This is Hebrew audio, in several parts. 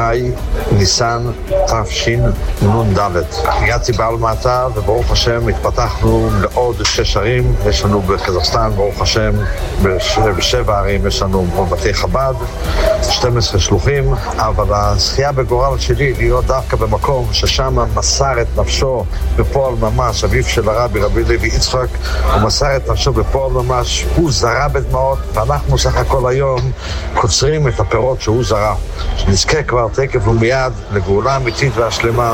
חי ניסן תשנ"ד. הגעתי באלמטה וברוך השם התפתחנו לעוד 6 ערים. יש לנו בקזחסטן ברוך השם ב7 ערים יש לנו בתי חב"ד, 12 שלוחים, אבל הזכייה בגורל שלי להיות דווקא במקום ששם מסר את נפשו בפועל ממש, אביו של הרבי רבי לוי יצחק, הוא מסר את נפשו בפועל ממש, הוא זרע בדמעות, ואנחנו סך הכל היום קוצרים את הפירות שהוא זרע. שנזכה כבר תקף ומיד לגאולה אמיתית והשלמה.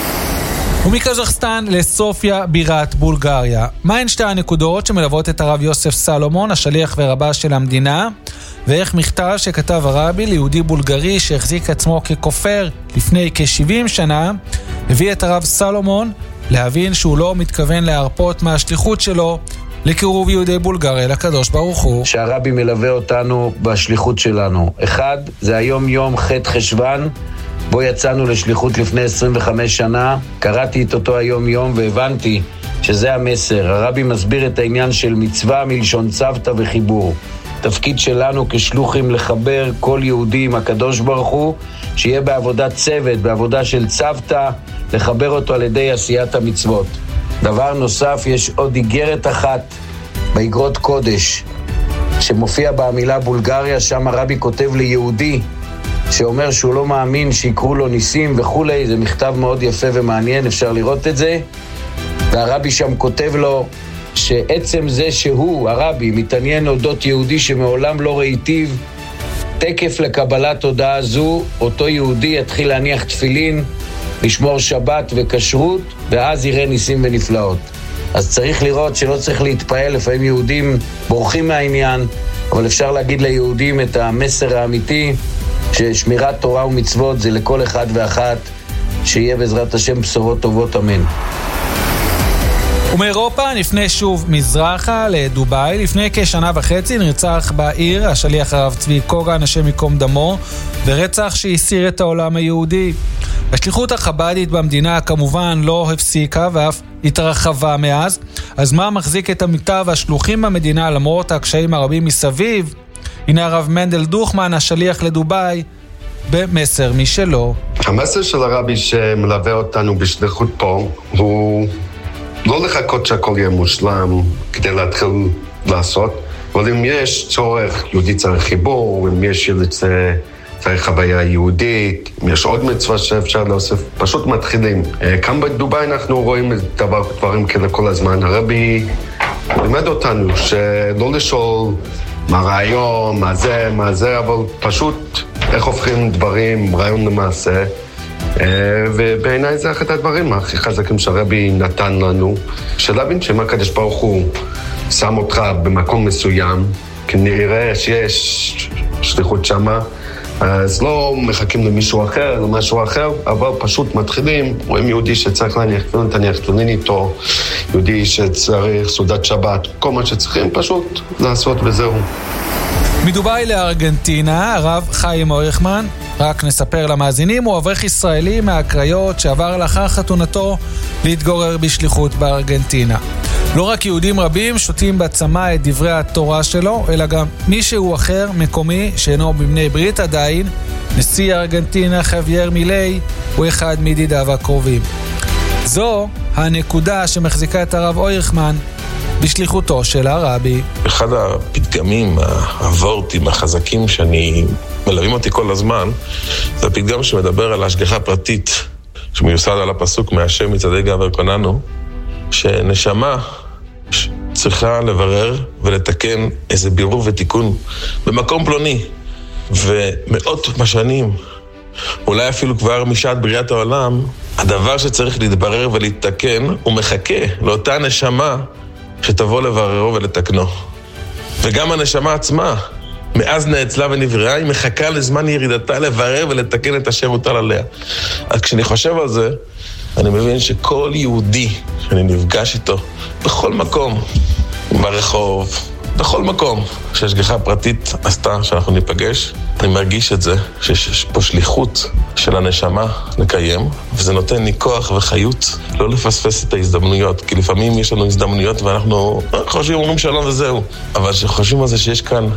ומקזחסטן לסופיה בירת בולגריה. מהן 2 הנקודות שמלוות את הרב יוסף סלומון, השליח ורבה של המדינה, ואיך מכתב שכתב הרבי ליהודי בולגרי שהחזיק עצמו ככופר לפני כ-70 שנה, הביא את הרב סלומון להבין שהוא לא מתכוון להרפות מהשליחות שלו לקירוב יהודי בולגריה לקדוש ברוך הוא. שהרבי מלווה אותנו בשליחות שלנו. 1, זה היום יום ח' חשוון, בו יצאנו לשליחות לפני 25 שנה. קראתי את אותו היום יום והבנתי שזה המסר. הרבי מסביר את העניין של מצווה מלשון צוותא וחיבור. תפקיד שלנו כשלוחים לחבר כל יהודי עם הקדוש ברוך הוא, שיהיה בעבודת צוות, בעבודה של צוותא, לחבר אותו על ידי עשיית המצוות. דבר נוסף, יש עוד איגרת אחת באיגרות קודש שמופיע במילה בולגריה, שם הרבי כותב ליהודי שאומר שהוא לא מאמין שיקרו לו ניסים וכולי. זה מכתב מאוד יפה ומעניין, אפשר לראות את זה. והרבי שם כותב לו שעצם זה שהוא, הרבי, מתעניין אודות יהודי שמעולם לא ראיתיו, תקף לקבלת הודעה זו, אותו יהודי יתחיל להניח תפילין, לשמור שבת וכשרות, ואז יראה ניסים ונפלאות. אז צריך לראות שלא צריך להתפעל, לפעמים יהודים בורחים מהעניין, אבל אפשר להגיד ליהודים את המסר האמיתי, ששמירת תורה ומצוות זה לכל אחד ואחת, שיהיה בעזרת השם בשורות טובות, אמן. ומאירופה נפנה שוב מזרחה לדובאי. לפני כשנה וחצי נרצח בעיר השליח הרב צבי קוגן, השם ייקום דמו, ברצח שהסיר את העולם היהודי. השליחות החב"דית במדינה כמובן לא הפסיקה ואף התרחבה מאז. אז מה מחזיק את עמיתיו והשלוחים במדינה למרות הקשיים הרבים מסביב? הנה הרב מנדל דוכמן, השליח לדובאי, במסר משלו. המסר של הרבי שמלווה אותנו בשליחות פה הוא לא לחכות שהכל יהיה מושלם כדי להתחיל לעשות, אבל אם יש צורך, יהודי צריך חיבור, אם יש צריך חוויה יהודית, אם יש עוד מצווה שאפשר להוסיף, פשוט מתחילים. כאן בדובאי אנחנו רואים דברים כאלה כל הזמן. הרבי לימד אותנו שלא לשאול מה רעיון, מה זה, אבל פשוט איך הופכים דברים, רעיון למעשה. ובעיניי זה אחד הדברים הכי חזקים שהרבי נתן לנו, שלהבין שמה הקדוש ברוך הוא שם אותך במקום מסוים, כנראה שיש שליחות שמה, אז לא מחכים למישהו אחר, למשהו אחר, אבל פשוט מתחילים. רואים יהודי שצריך להניח תפילין, תניח תפילין איתו, יהודי שצריך סעודת שבת, כל מה שצריכים פשוט לעשות וזהו. מדובאי לארגנטינה, הרב חיים אוירחמן, רק נספר למאזינים, הוא אברך ישראלי מהקריות שעבר לאחר חתונתו להתגורר בשליחות בארגנטינה. לא רק יהודים רבים שותים בעצמה את דברי התורה שלו, אלא גם מישהו אחר מקומי שאינו בבני ברית עדיין, נשיא ארגנטינה חווייר מילי, הוא אחד מידידיו הקרובים. זו הנקודה שמחזיקה את הרב אוירחמן בשליחותו של הרבי. אחד הפתגמים, הוורטים, החזקים שאני מלווים אותי כל הזמן, זה הפתגם שמדבר על ההשגחה פרטית, שמיוסד על הפסוק מהשם מצעדי גבר קוננו, שנשמה צריכה לברר ולתקן איזה בירור ותיקון במקום פלוני, ומאות בשנים, אולי אפילו כבר משעת בריאת העולם, הדבר שצריך להתברר ולהתקן, הוא מחכה לאותה נשמה שתבוא לבררו ולתקנו. וגם הנשמה עצמה, מאז נאצלה ונבראה, היא מחכה לזמן ירידתה לברר ולתקן את אשר מוטל עליה. אז כשאני חושב על זה, אני מבין שכל יהודי שאני נפגש איתו, בכל מקום, ברחוב, בכל מקום שהשגחה פרטית עשתה שאנחנו ניפגש, אני מרגיש את זה, שיש פה שליחות של הנשמה לקיים, וזה נותן לי כוח וחיות לא לפספס את ההזדמנויות, כי לפעמים יש לנו הזדמנויות ואנחנו חושבים, אומרים שלום וזהו, אבל שחושבים על זה שיש כאן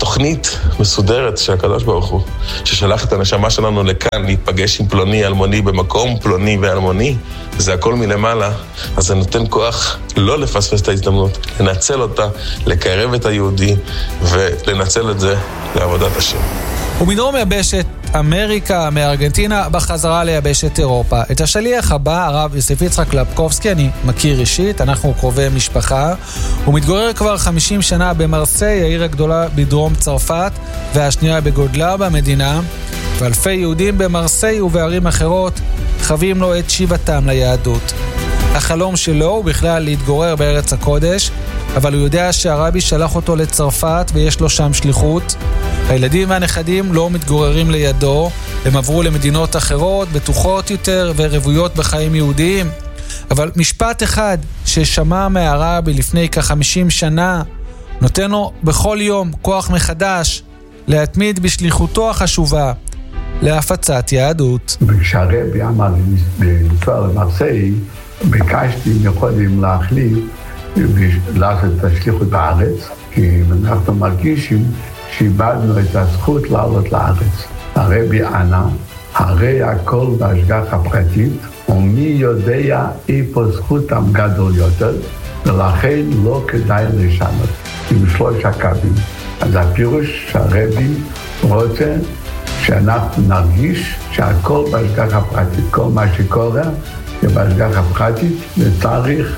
תוכנית מסודרת של הקדוש ברוך הוא, ששלח את הנשמה שלנו לכאן, להיפגש עם פלוני אלמוני במקום פלוני ואלמוני, זה הכל מלמעלה, אז זה נותן כוח לא לפספס את ההזדמנות, לנצל אותה, לקרב את היהודי, ולנצל את זה לעבודת השם. ומדרום יבשת אמריקה, מארגנטינה, בחזרה ליבשת אירופה. את השליח הבא, הרב יוסף יצחק לפקובסקי, אני מכיר אישית, אנחנו קרובי משפחה. הוא מתגורר כבר 50 שנה במרסיי, העיר הגדולה בדרום צרפת, והשנייה בגודלה במדינה, ואלפי יהודים במרסיי ובערים אחרות חווים לו את שיבתם ליהדות. החלום שלו הוא בכלל להתגורר בארץ הקודש, אבל הוא יודע שהרבי שלח אותו לצרפת ויש לו שם שליחות. הילדים והנכדים לא מתגוררים לידו, הם עברו למדינות אחרות, בטוחות יותר ורבויות בחיים יהודיים. אבל משפט אחד ששמע מהרבי לפני כ-50 שנה, נותן לו בכל יום כוח מחדש להתמיד בשליחותו החשובה, להפצת יהדות. כשהרבי אמר לנסוע למרסיי, ביקשתי מקודם להחליף ולעשות את השליחות בארץ, כי אנחנו מרגישים שאיבדנו את הזכות לעלות לארץ. הרבי ענה, הרי הכל בהשגחה פרטית, ומי יודע איפה זכותם גדול יותר, ולכן לא כדאי לשנות. עם 3 קווים. אז הפירוש שהרבי רוצה שאנחנו נרגיש שהכל בהשגחה פרטית. כל מה שקורה זה בהשגחה פרטית, וצריך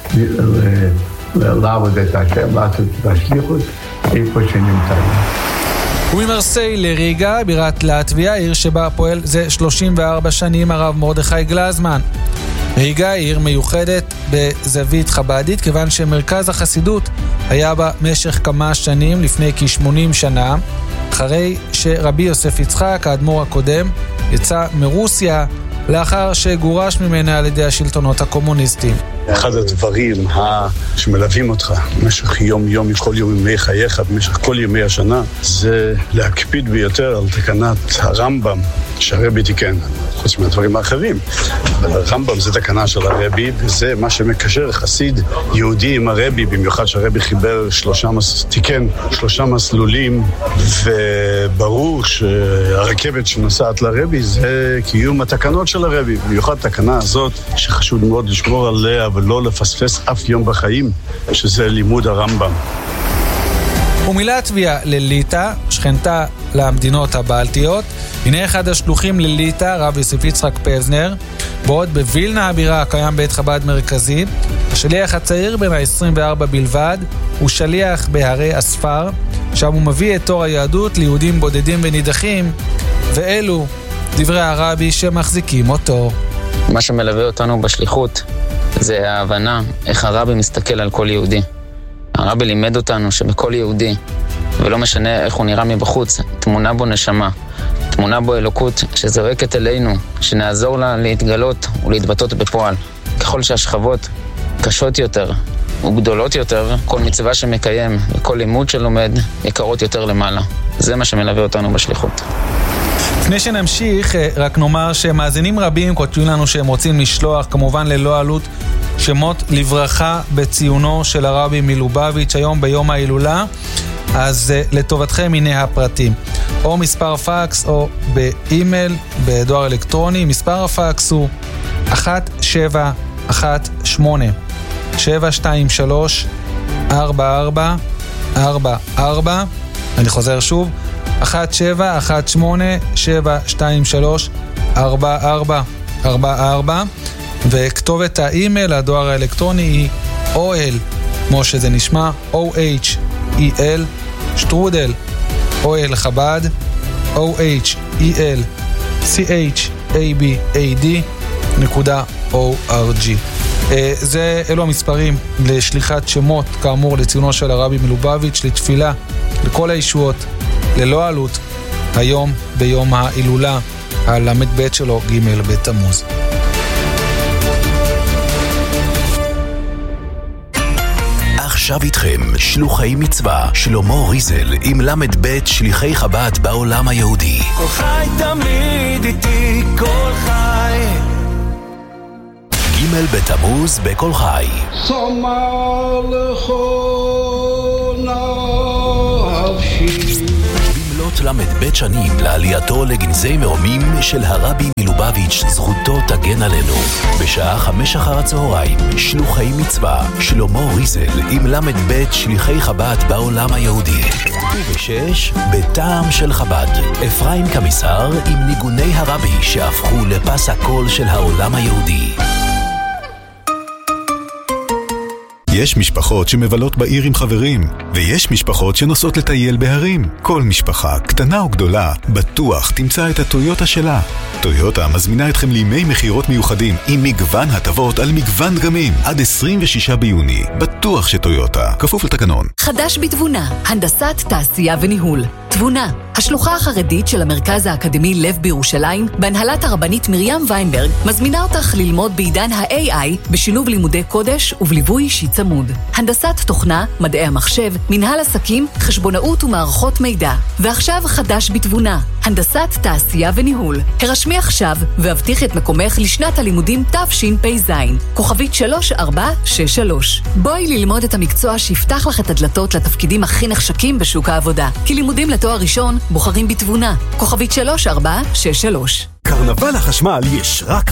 לעבוד את השם, לעשות את השליחות איפה שנמצאים. וממרסיי לריגה, בירת לטביה, עיר שבה פועל זה 34 שנים הרב מרדכי גלזמן. ריגה היא עיר מיוחדת בזווית חבדית, כיוון שמרכז החסידות היה בה משך כמה שנים, לפני כ-80 שנה, אחרי שרבי יוסף יצחק, האדמו"ר הקודם, יצא מרוסיה, לאחר שגורש ממנה על ידי השלטונות הקומוניסטיים. אחד הדברים שמלווים אותך במשך יום, כל ימי חייך, במשך כל ימי השנה, זה להקפיד ביותר על תקנת הרמב"ם שהרבי תיקן, חוץ מהדברים האחרים. אבל הרמב"ם זה תקנה של הרבי, וזה מה שמקשר חסיד יהודי עם הרבי, במיוחד שהרבי חיבר תיקן 3 מסלולים, וברור שהרכבת שנוסעת לרבי זה קיום התקנות של הרבי, במיוחד תקנה הזאת שחשוב מאוד לשמור עליה ולא לפספס אף יום בחיים, שזה לימוד הרמב"ם. ומלטביה לליטא, שכנתה למדינות הבלטיות, הנה אחד השלוחים לליטא, רב יוסף יצחק פבזנר, בעוד בווילנה הבירה קיים בית חב"ד מרכזי. השליח הצעיר בין ה-24 בלבד הוא שליח בהרי הספר, שם הוא מביא את אור היהדות ליהודים בודדים ונידחים, ואלו דברי הרבי שמחזיקים אותו. מה שמלווה אותנו בשליחות זה ההבנה איך הרבי מסתכל על כל יהודי. הרבי לימד אותנו שבכל יהודי, ולא משנה איך הוא נראה מבחוץ, תמונה בו נשמה, תמונה בו אלוקות שזורקת אלינו, שנעזור לה להתגלות ולהתבטאות בפועל. ככל שהשכבות קשות יותר וגדולות יותר, כל מצווה שמקיים וכל לימוד שלומד יקרות יותר למעלה. זה מה שמלווה אותנו בשליחות. לפני שנמשיך, רק נאמר שמאזינים רבים כותבים לנו שהם רוצים לשלוח, כמובן ללא עלות, שמות לברכה בציונו של הרבי מלובביץ' היום ביום ההילולה, אז לטובתכם הנה הפרטים. או מספר פקס או באימייל, בדואר אלקטרוני. מספר הפקס הוא 1718-723-4444. אני חוזר שוב, 1718-723-4444. וכתובת האימייל, הדואר האלקטרוני היא אוהל, כמו שזה נשמע, OHEL, שטרודל, אוהל חב"ד, OHELCHABAD.org. אלו המספרים לשליחת שמות, כאמור, לציונו של הרבי מלובביץ', לתפילה, לכל הישועות, ללא עלות, היום ביום ההילולה, הל"ב שלו, ג' בתמוז. עכשיו איתכם שלוחי מצווה, שלמה ריזל עם ל"ב שליחי חב"ד בעולם היהודי. כל חי תמיד איתי, כל חי ג' בתמוז בכל חי. סומר לכל נפשי ל"ב שנים לעלייתו לגנזי מרומים של הרבי מלובביץ', זכותו תגן עלינו. בשעה 5 אחר הצהריים, שלוחי מצווה, שלמה ריזל עם ל"ב שליחי חב"ד בעולם היהודי. וב6, בטעם של חב"ד, אפרים קמיסר עם ניגוני הרבי שהפכו לפס הקול של העולם היהודי. יש משפחות שמבלות בעיר עם חברים, ויש משפחות שנוסעות לטייל בהרים. כל משפחה, קטנה או גדולה, בטוח תמצא את הטויוטה שלה. טויוטה מזמינה אתכם לימי מחירות מיוחדים עם מגוון הטבות על מגוון דגמים. עד 26 ביוני. בטוח שטויוטה, כפוף לתקנון. חדש בתבונה, הנדסת תעשייה וניהול. תבונה, השלוחה החרדית של המרכז האקדמי לב בירושלים, בהנהלת הרבנית מרים ויינברג, מזמינה אותך ללמוד בעידן ה-AI בשילוב לימודי קודש ובליווי אישי צמוד. הנדסת תוכנה, מדעי המחשב, מנהל עסקים, חשבונאות ומערכות מידע. ועכשיו חדש בתבונה, הנדסת תעשייה וניהול. הרשמי עכשיו והבטיח את מקומך לשנת הלימודים תשפ"ז, כוכבית 3463. בואי ללמוד את המקצוע שיפתח לך את הדלתות לתפקידים הכי נחשקים בשוק העבודה. כי לימודים לתואר ראשון בוחרים בתבונה, כוכבית 3463. קרנבל החשמל יש רק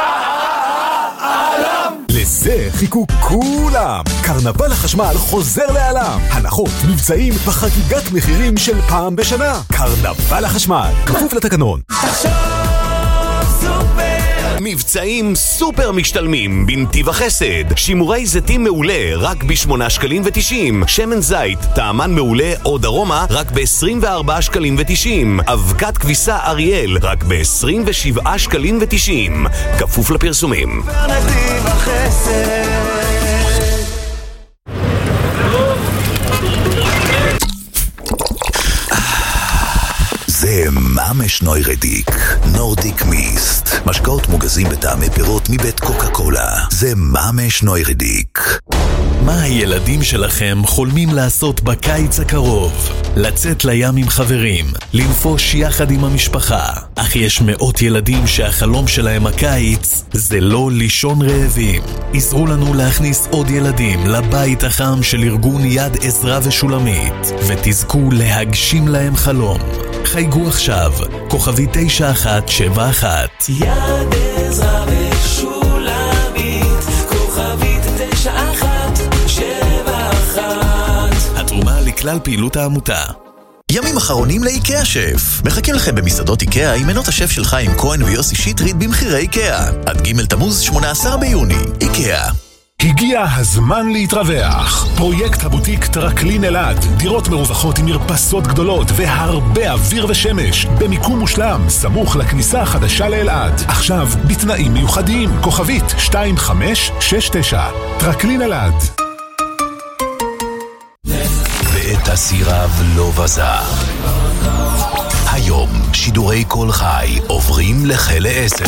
לזה חיכו כולם. קרנבל החשמל חוזר לעולם. הנחות, מבצעים וחגיגת מחירים של פעם בשנה. קרנבל החשמל, כפוף לתקנון. מבצעים סופר משתלמים בנתיב החסד. שימורי זיתים מעולה רק ב8.90 שקלים. שמן זית טעמן מעולה או דרומה רק ב24.90 שקלים. אבקת כביסה אריאל רק ב27.90 שקלים. כפוף לפרסומים. נתיב החסד. זה ממש נוירדיק, נורדיק מיסט. משקאות מוגזים בטעמי פירות מבית קוקה קולה. זה ממש נוירדיק. מה הילדים שלכם חולמים לעשות בקיץ הקרוב? לצאת לים עם חברים, לנפוש יחד עם המשפחה. אך יש מאות ילדים שהחלום שלהם הקיץ זה לא לישון רעבים. עזרו לנו להכניס עוד ילדים לבית החם של ארגון יד עזרא ושולמית, ותזכו להגשים להם חלום. חייגו עכשיו, כוכבי 9171. יד עזרא ושולמית, כוכבי 9171. התרומה לכלל פעילות העמותה. ימים אחרונים לאיקאה שף. מחכים לכם במסעדות איקאה עם מנות השף של חיים כהן ויוסי שטרית במחירי איקאה. עד ג' תמוז 18 ביוני. איקאה. הגיע הזמן להתרווח. פרויקט הבוטיק טרקלין אלעד. דירות מרווחות עם מרפסות גדולות והרבה אוויר ושמש. במיקום מושלם, סמוך לכניסה החדשה לאלעד. עכשיו בתנאים מיוחדים. כוכבית 2569. טרקלין אלעד. ואת הסירב לא בזר. היום שידורי כל חי עוברים לחלה 10.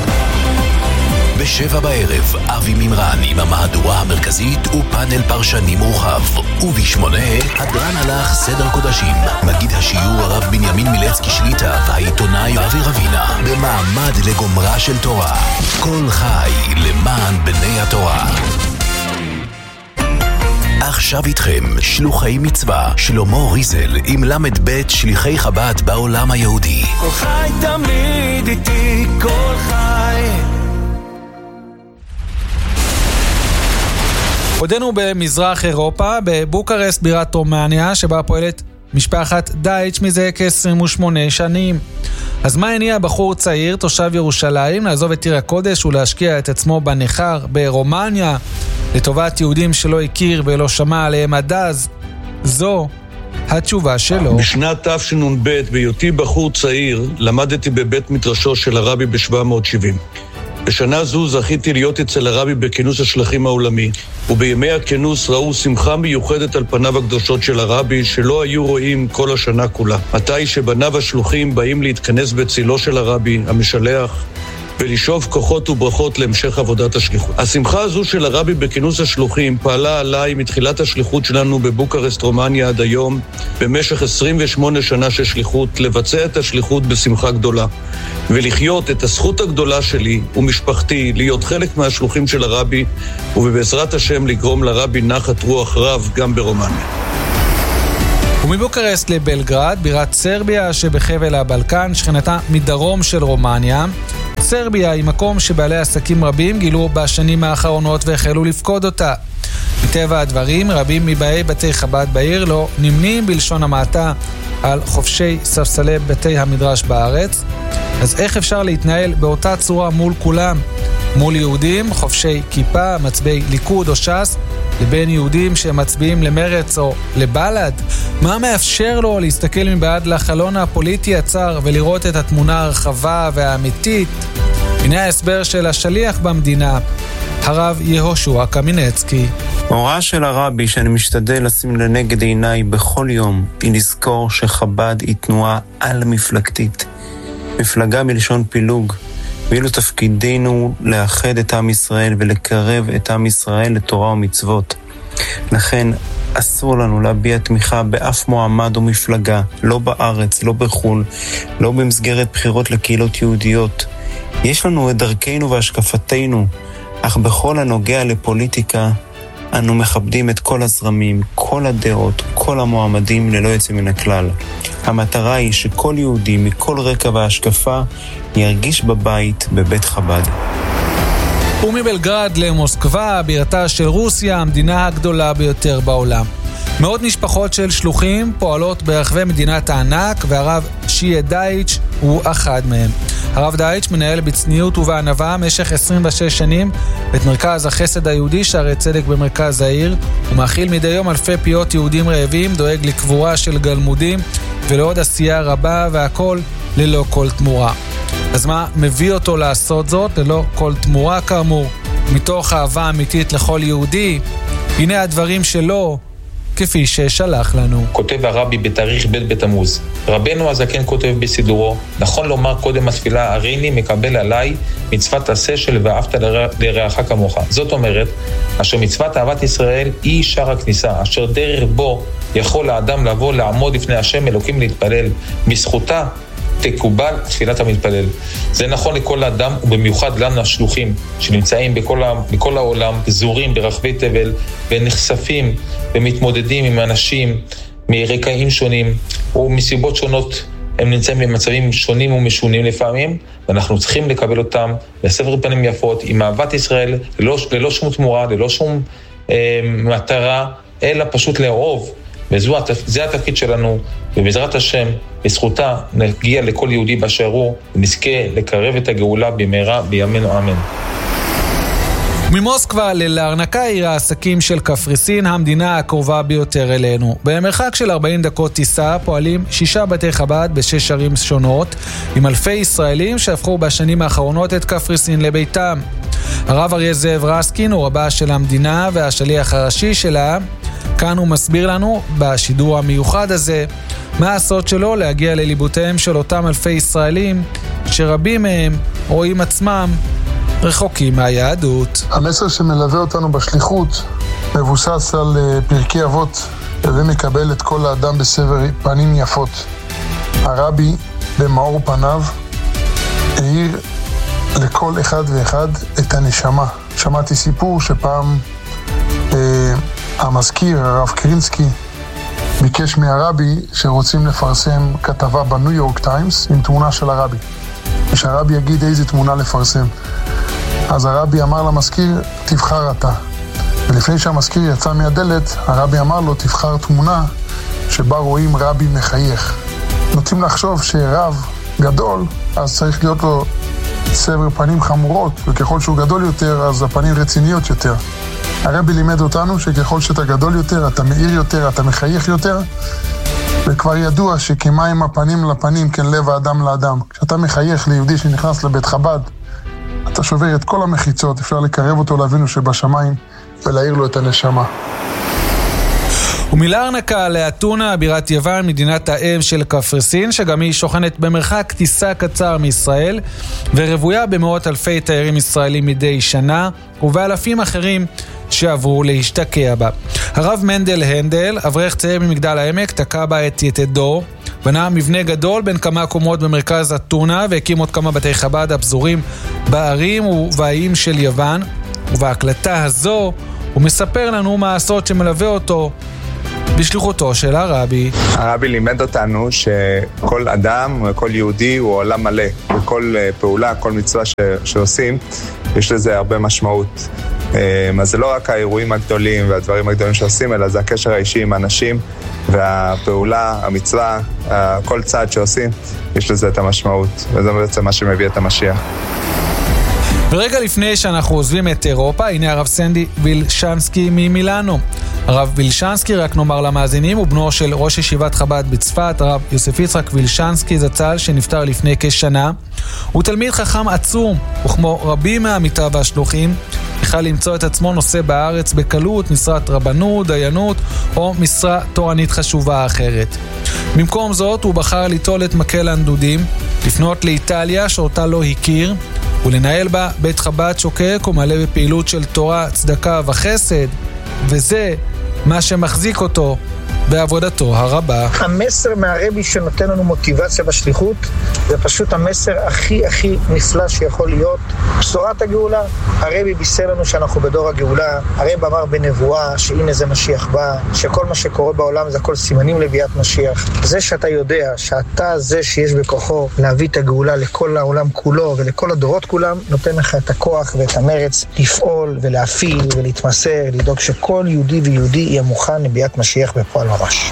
ב7 בערב, אבי מימרן עם המהדורה המרכזית ופאנל פרשני מורחב. וב8, הדרן הלך סדר קודשים. מגיד השיעור הרב בנימין מילצקי שליטה והעיתונאי אבי רבינה. במעמד לגומרה של תורה. כל חי למען בני התורה. עכשיו איתכם, שלוחי מצווה, שלמה ריזל עם ל"ב שליחי חב"ד בעולם היהודי. כל חי תמיד איתי, כל חי. עודנו במזרח אירופה, בבוקרשט בירת רומניה, שבה פועלת משפחת דייץ' מזה כ-28 שנים. אז מה הניע בחור צעיר, תושב ירושלים, לעזוב את עיר הקודש ולהשקיע את עצמו בנחר ברומניה, לטובת יהודים שלא הכיר ולא שמע עליהם עד אז? זו התשובה שלו. בשנת תשנ"ב, בהיותי בחור צעיר, למדתי בבית מדרשו של הרבי ב-770. בשנה זו זכיתי להיות אצל הרבי בכינוס השלחים העולמי, ובימי הכינוס ראו שמחה מיוחדת על פניו הקדושות של הרבי שלא היו רואים כל השנה כולה. מתי שבניו השלוחים באים להתכנס בצילו של הרבי, המשלח, ולשאוב כוחות וברכות להמשך עבודת השליחות. השמחה הזו של הרבי בכינוס השלוחים פעלה עליי מתחילת השליחות שלנו בבוקרשט רומניה עד היום, במשך 28 שנה של שליחות, לבצע את השליחות בשמחה גדולה, ולחיות את הזכות הגדולה שלי ומשפחתי להיות חלק מהשלוחים של הרבי, ובעזרת השם לגרום לרבי נחת רוח רב גם ברומניה. ומבוקרסט לבלגרד, בירת סרביה שבחבל הבלקן, שכנתה מדרום של רומניה. סרביה היא מקום שבעלי עסקים רבים גילו בשנים האחרונות והחלו לפקוד אותה. מטבע הדברים, רבים מבאי בתי חב"ד בעיר לא נמנים בלשון המעטה על חובשי ספסלי בתי המדרש בארץ. אז איך אפשר להתנהל באותה צורה מול כולם? מול יהודים, חובשי כיפה, מצביעי ליכוד או ש"ס, לבין יהודים שמצביעים למרץ או לבל"ד? מה מאפשר לו להסתכל מבעד לחלון הפוליטי הצר ולראות את התמונה הרחבה והאמיתית? הנה ההסבר של השליח במדינה, הרב יהושע קמינצקי. ההוראה של הרבי שאני משתדל לשים לנגד עיניי בכל יום היא לזכור שחב"ד היא תנועה על מפלגתית. מפלגה מלשון פילוג, ואילו תפקידנו לאחד את עם ישראל ולקרב את עם ישראל לתורה ומצוות. לכן אסור לנו להביע תמיכה באף מועמד או מפלגה, לא בארץ, לא בחו"ל, לא במסגרת בחירות לקהילות יהודיות. יש לנו את דרכנו והשקפתנו, אך בכל הנוגע לפוליטיקה, אנו מכבדים את כל הזרמים, כל הדעות, כל המועמדים ללא יוצא מן הכלל. המטרה היא שכל יהודי מכל רקע והשקפה ירגיש בבית בבית חב"ד. ומבלגרד למוסקבה, בירתה של רוסיה, המדינה הגדולה ביותר בעולם. מאות משפחות של שלוחים פועלות ברחבי מדינת הענק, והרב שיה דייץ' הוא אחד מהם. הרב דייץ' מנהל בצניעות ובענווה במשך 26 שנים את מרכז החסד היהודי שערי צדק במרכז העיר. הוא מאכיל מדי יום אלפי פיות יהודים רעבים, דואג לקבורה של גלמודים ולעוד עשייה רבה, והכל ללא כל תמורה. אז מה מביא אותו לעשות זאת ללא כל תמורה כאמור? מתוך אהבה אמיתית לכל יהודי. הנה הדברים שלו כפי ששלח לנו. כותב הרבי בתאריך ב' בתמוז. רבנו הזקן כותב בסידורו, נכון לומר קודם התפילה, הריני מקבל עליי מצוות עשה של ואהבת לרעך כמוך. זאת אומרת, אשר מצוות אהבת ישראל היא שער הכניסה, אשר דרך בו יכול האדם לבוא לעמוד לפני השם אלוקים להתפלל. בזכותה תקובל תפילת המתפלל. זה נכון לכל האדם ובמיוחד לנו השלוחים שנמצאים בכל העולם, פזורים ברחבי תבל ונחשפים ומתמודדים עם אנשים מרקעים שונים ומסיבות שונות. הם נמצאים במצבים שונים ומשונים לפעמים, ואנחנו צריכים לקבל אותם בסבר פנים יפות עם אהבת ישראל, ללא שום תמורה, ללא שום מטרה, אלא פשוט לאהוב. וזה התפקיד שלנו, ובעזרת השם, בזכותה נגיע לכל יהודי באשר הוא, ונזכה לקרב את הגאולה במהרה בימינו אמן. ממוסקבה ללארנקה, עיר העסקים של קפריסין, המדינה הקרובה ביותר אלינו. במרחק של 40 דקות טיסה פועלים 6 בתי חב"ד ב6 ערים שונות, עם אלפי ישראלים שהפכו בשנים האחרונות את קפריסין לביתם. הרב אריה זאב רסקין הוא רבה של המדינה והשליח הראשי שלה. כאן הוא מסביר לנו בשידור המיוחד הזה מה הסוד שלו להגיע לליבותיהם של אותם אלפי ישראלים שרבים מהם רואים עצמם רחוקים מהיהדות. המסר שמלווה אותנו בשליחות מבוסס על פרקי אבות, ומקבל את כל האדם בסבר פנים יפות. הרבי במאור פניו העיר לכל אחד ואחד את הנשמה. שמעתי סיפור שפעם המזכיר, הרב קרינסקי, ביקש מהרבי שרוצים לפרסם כתבה בניו יורק טיימס עם תמונה של הרבי. ושהרבי יגיד איזה תמונה לפרסם. אז הרבי אמר למזכיר, תבחר אתה. ולפני שהמזכיר יצא מהדלת, הרבי אמר לו, תבחר תמונה שבה רואים רבי מחייך. נוטים לחשוב שרב גדול, אז צריך להיות לו סבר פנים חמורות, וככל שהוא גדול יותר, אז הפנים רציניות יותר. הרבי לימד אותנו שככל שאתה גדול יותר, אתה מאיר יותר, אתה מחייך יותר, וכבר ידוע שכמים הפנים לפנים, כן לב האדם לאדם. כשאתה מחייך ליהודי שנכנס לבית חב"ד, אתה שובר את כל המחיצות, אפשר לקרב אותו לאבינו שבשמיים, ולהאיר לו את הנשמה. ומלארנקה לאתונה, בירת יוון, מדינת האם של קפריסין, שגם היא שוכנת במרחק טיסה קצר מישראל, ורבויה במאות אלפי תיירים ישראלים מדי שנה, ובאלפים אחרים שעברו להשתקע בה. הרב מנדל הנדל, אברך צעיר ממגדל העמק, תקע בה את יתדו, בנה מבנה גדול בין כמה קומות במרכז אתונה, והקים עוד כמה בתי חב"ד הפזורים בערים ובאיים של יוון, ובהקלטה הזו הוא מספר לנו מה הסוד שמלווה אותו בשליחותו של הרבי. הרבי לימד אותנו שכל אדם, כל יהודי הוא עולם מלא. וכל פעולה, כל מצווה שעושים, יש לזה הרבה משמעות. אז זה לא רק האירועים הגדולים והדברים הגדולים שעושים, אלא זה הקשר האישי עם אנשים, והפעולה, המצווה, כל צעד שעושים, יש לזה את המשמעות. וזה בעצם מה שמביא את המשיח. ורגע לפני שאנחנו עוזבים את אירופה, הנה הרב סנדי וילשנסקי ממילאנו. הרב וילשנסקי, רק נאמר למאזינים, הוא בנו של ראש ישיבת חב"ד בצפת, הרב יוסף יצחק וילשנסקי זצ"ל, שנפטר לפני כשנה. הוא תלמיד חכם עצום, וכמו רבים מהעמיתיו והשלוחים, יכל למצוא את עצמו נושא בארץ בקלות, משרת רבנות, דיינות, או משרה תורנית חשובה אחרת. במקום זאת, הוא בחר ליטול את מקל הנדודים, לפנות לאיטליה שאותה לא הכיר, ולנהל בה בית חב"ד שוקק ומלא בפעילות של תורה, צדקה וחסד, וזה מה שמחזיק אותו בעבודתו הרבה. המסר מהרבי שנותן לנו מוטיבציה בשליחות, זה פשוט המסר הכי נפלא שיכול להיות. בשורת הגאולה, הרבי בישר לנו שאנחנו בדור הגאולה. הרבי אמר בנבואה שהנה זה משיח בא, שכל מה שקורה בעולם זה הכל סימנים לביאת משיח. זה שאתה יודע שאתה זה שיש בכוחו להביא את הגאולה לכל העולם כולו ולכל הדורות כולם, נותן לך את הכוח ואת המרץ לפעול ולהפעיל ולהתמסר, לדאוג שכל יהודי ויהודי יהיה מוכן לביאת משיח בפועל ממש.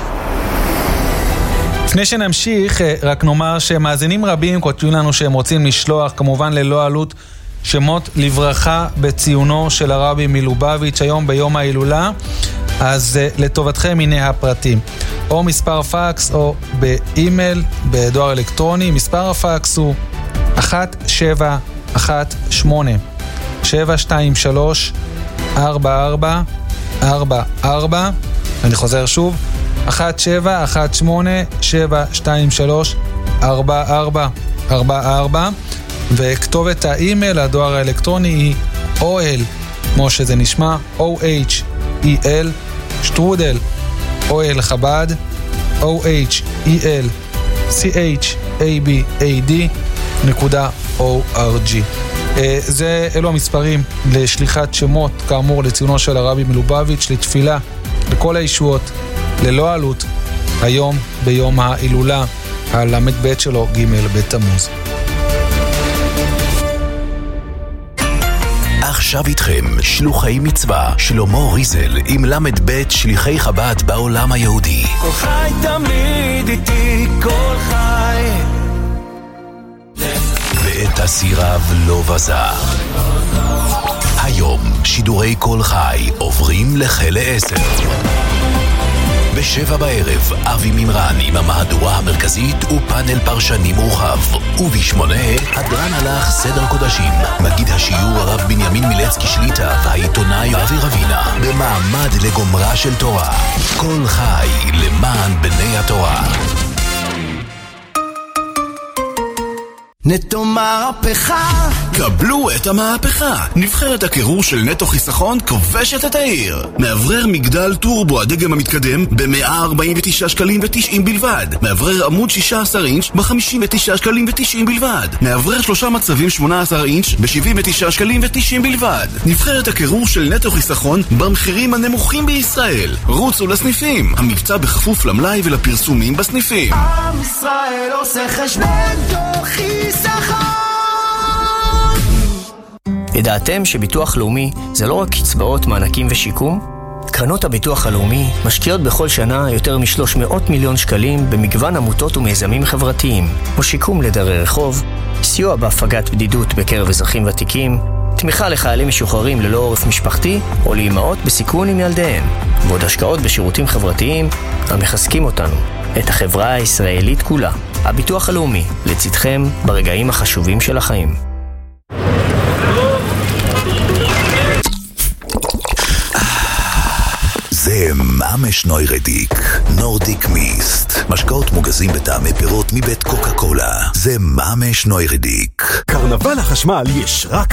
לפני שנמשיך, רק נאמר שמאזינים רבים כותבים לנו שהם רוצים לשלוח, כמובן ללא עלות, שמות לברכה בציונו של הרבי מלובביץ' היום ביום ההילולה. אז לטובתכם הנה הפרטים. או מספר פקס או באימייל, בדואר אלקטרוני. מספר הפקס הוא 1718-723-4444. אני חוזר שוב, 1718-723-4444. וכתובת האימייל, הדואר האלקטרוני היא OL, כמו שזה נשמע, OHEL, שטרודל, OL חב"ד, OHEL-CHABAD.org. אלו המספרים לשליחת שמות, כאמור, לציונו של הרבי מלובביץ', לתפילה, לכל הישועות, ללא עלות, היום ביום ההילולה, הל"ב שלו, ג' בתמוז. עכשיו איתכם שלוחי מצווה, שלמה ריזל עם ל"ב שליחי חב"ד בעולם היהודי. כל חי תמיד איתי, כל חי ואת הסיריו לא בזר. היום שידורי כל חי עוברים לחיל 10. ב7 בערב אבי מימרן עם המהדורה המרכזית ופאנל פרשני מורחב. וב8 הדרן הלך סדר קודשים, מגיד השיעור הרב בנימין מילצקי שליטה והעיתונאי אבי רבינה במעמד לגומרה של תורה. כל חי למען בני התורה. נטו מהפכה. קבלו את המהפכה. נבחרת הקירור של נטו חיסכון כובשת את העיר. מאוורר מגדל טורבו הדגם המתקדם ב-149 שקלים ו90 בלבד. מאוורר עמוד 16 אינץ' ב-59 שקלים ו90 בלבד. מאוורר 3 מצבים 18 אינץ' ב-79 שקלים ו90 בלבד. נבחרת הקירור של נטו חיסכון במחירים הנמוכים בישראל. רוצו לסניפים. המבצע בכפוף למלאי ולפרסומים בסניפים. עם ישראל עושה חשבון תוך חיסכון. ידעתם שביטוח לאומי זה לא רק קצבאות, מענקים ושיקום? קרנות הביטוח הלאומי משקיעות בכל שנה יותר מ-300 מיליון שקלים במגוון עמותות ומיזמים חברתיים, כמו שיקום לדרי רחוב, סיוע בהפגת בדידות בקרב אזרחים ותיקים, תמיכה לחיילים משוחררים ללא עורף משפחתי או לאימהות בסיכון עם ילדיהם, ועוד השקעות בשירותים חברתיים המחזקים אותנו, את החברה הישראלית כולה. הביטוח הלאומי, לצדכם ברגעים החשובים של החיים. זה ממש נוירדיק, נורדיק מיסט. משקאות מוגזים בטעמי פירות מבית קוקה קולה. זה ממש נוירדיק. קרנבל החשמל יש רק